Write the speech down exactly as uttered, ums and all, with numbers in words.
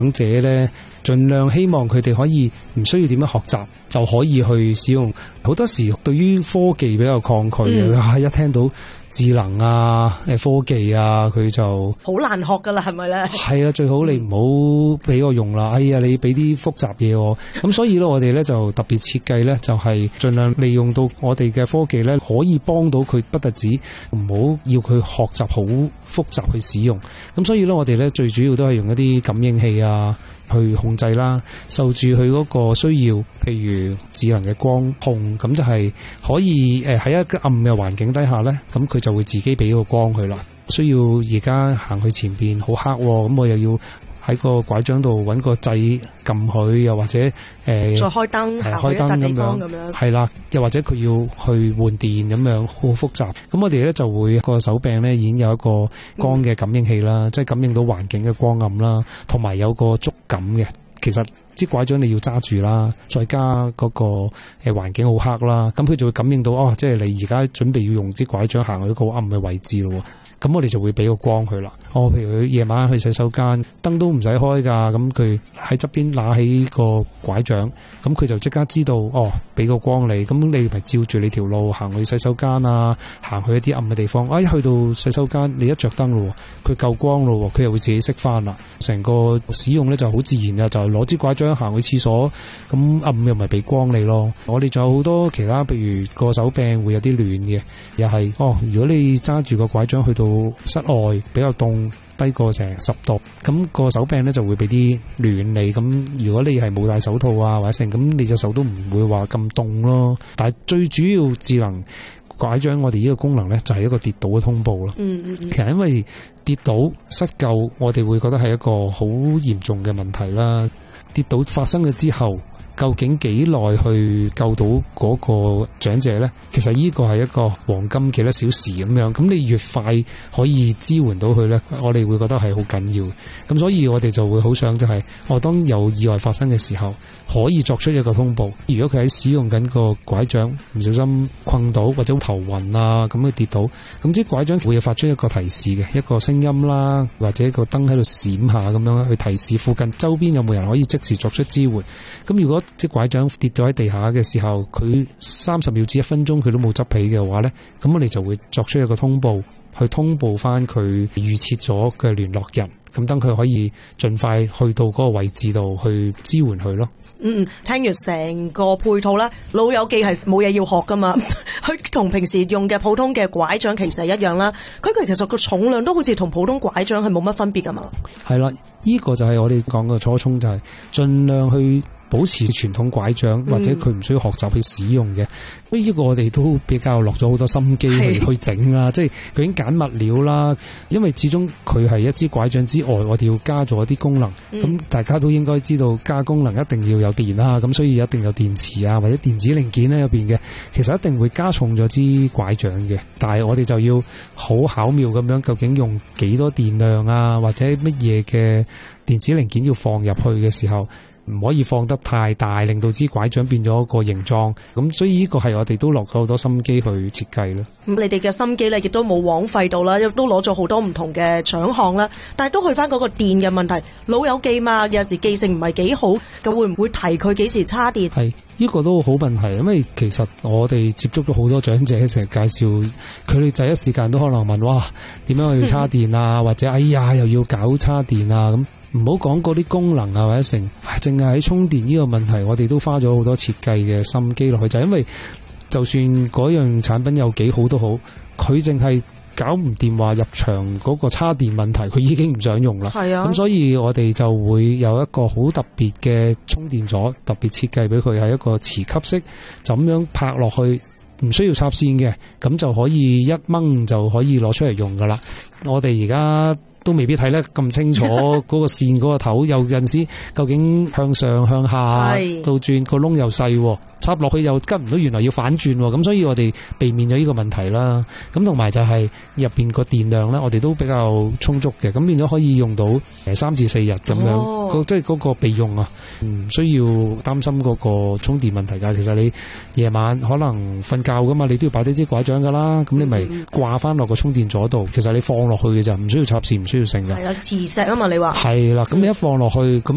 長者咧，盡量希望佢哋可以唔需要點樣學習就可以去使用。好多時對於科技比較抗拒嘅、嗯，一聽到智能啊、誒科技啊，佢就好難學噶啦，係咪咧？係啊，最好你唔好俾我用啦。哎呀，你俾啲複雜嘢我。咁所以咧，我哋咧就特別設計咧，就係盡量利用到我哋嘅科技咧，可以幫到佢，不特止唔好要佢學習好複雜去使用。咁所以咧，我哋咧最主要都係用一啲感應器啊去控制啦，受住佢嗰個需要，譬如智能嘅光控，咁就係可以誒喺一個暗嘅環境底下咧，咁佢就會自己俾個光佢啦。需要而家行去前邊好黑，咁我又要喺個拐杖度揾個掣撳佢，又或者誒、呃、 再開燈， 係開燈咁樣，係啦，又或者佢要去換電咁樣，好複雜。咁我哋咧就會個手柄咧已經有一個光嘅感應器啦，嗯、即係感應到環境嘅光暗啦，同埋有個觸感嘅。其實支拐杖你要揸住啦，再加嗰個誒環境好黑啦，咁佢就會感應到哦，即係你而家準備要用支拐杖行去一個好暗嘅位置咯。咁我哋就會俾個光佢啦。哦，譬如佢夜晚去洗手間，燈都唔使開㗎，咁佢喺側邊拿起個拐杖，咁佢就即刻知道，哦，俾個光你，咁你咪照住你條路行去洗手間啊，行去一啲暗嘅地方。哎，去到洗手間，你一着燈咯，佢夠光咯，佢又會自己熄翻啦。成個使用咧就好自然嘅，就係攞支拐杖行去廁所，咁暗又咪俾光你咯。我哋仲有好多其他，譬如個手柄會有啲暖嘅，又係哦，如果你揸住個拐杖去到室外比較凍，低過成十度，咁個手柄咧就會俾啲暖你。咁如果你係冇戴手套啊或者成，咁你隻手都唔會話咁凍咯。但係最主要智能拐杖我哋呢個功能咧就係一個跌倒嘅通報咯。嗯嗯嗯。其實因為跌倒失救，我哋會覺得係一個好嚴重嘅問題啦。跌倒發生咗之後，究竟幾耐去救到嗰個長者呢？其實呢個係一個黃金幾多小時咁樣，咁你越快可以支援到佢呢，我哋會覺得係好緊要。咁所以我哋就會好想就係、是，我當有意外發生嘅時候，可以作出一個通報。如果佢喺使用緊個拐杖唔小心困到或者頭暈啊咁佢跌倒，咁啲拐杖會發出一個提示嘅一個聲音啦，或者個燈喺度閃下咁樣去提示附近周邊有冇人可以即時作出支援。咁如果即拐杖跌咗喺地下嘅時候，佢三十秒至一分鐘佢都冇執起嘅話呢，咁我哋就會作出一個通報，去通報翻佢預設咗嘅聯絡人，咁等佢可以盡快去到嗰個位置度去支援佢咯。 嗯，聽完成個配套啦，老友記係冇嘢要學噶嘛，佢同平時用嘅普通嘅拐杖其實係一樣啦。佢佢其實個重量都好似同普通拐杖係冇乜分別噶嘛。係啦，呢個就係我哋講嘅初衷，就係盡量去保持傳統拐杖，或者佢唔需要學習去使用嘅。咁呢個我哋都比較落咗好多心機去去整啦，即係佢已經揀物料啦。因為始終佢係一支拐杖之外，我哋要加咗一啲功能。咁、嗯、大家都應該知道，加功能一定要有電啦，咁所以一定有電池啊，或者電子零件喺入邊嘅，其實一定會加重咗支拐杖嘅。但係我哋就要好巧妙咁樣，究竟用幾多電量啊，或者乜嘢嘅電子零件要放入去嘅時候，唔可以放得太大，令到支拐杖變咗個形狀。咁所以呢個係我哋都落咗好多心機去設計啦。 咁你哋嘅心機咧，亦都冇枉費到啦，亦都攞咗好多唔同嘅獎項啦。但係都去翻嗰個電嘅問題，老友記嘛，有時記性唔係幾好，咁會唔會提佢幾時叉電？ 係呢個都好問題，因為其實我哋接觸咗好多長者，成日介紹佢哋第一時間都可能問：哇，點樣去叉電啊？或者哎呀，又要搞叉電啊？咁唔好講嗰啲功能啊，或者成，淨係喺充電呢個問題，我哋都花咗好多設計嘅心機落去，就係因為就算嗰樣產品有幾好都好，佢淨係搞唔掂話入場嗰個叉電問題，佢已經唔想用啦。係啊，咁所以我哋就會有一個好特別嘅充電座，特別設計俾佢係一個磁吸式，就咁樣拍落去，唔需要插線嘅，咁就可以一掹就可以攞出嚟用噶啦。我哋而家都未必睇得咁清楚嗰個線嗰個頭，有陣時究竟向上向下倒轉，個窿又細，插落去又跟唔到，原來要反轉，咁所以我哋避免咗呢個問題啦。咁同埋就係入邊個電量咧，我哋都比較充足嘅，咁變咗可以用到誒三至四日咁樣，哦、即係嗰個備用啊，唔需要擔心嗰個充電問題㗎。其實你夜晚可能瞓覺㗎嘛，你都要擺低支拐杖㗎啦，咁你咪掛翻落個充電座度。其實你放落去嘅就唔需要插線，唔需要剩嘅。係啊，磁石啊嘛，你話係啦，咁你一放落去咁。